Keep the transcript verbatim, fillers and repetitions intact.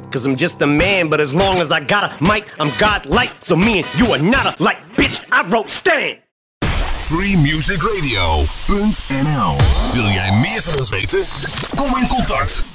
Cause I'm just a man, but as long as I got a mic, I'm godlike. So me and you are not alike, bitch, I wrote Stan. free music radio punt n l. Wil jij meer van ons weten? Kom in contact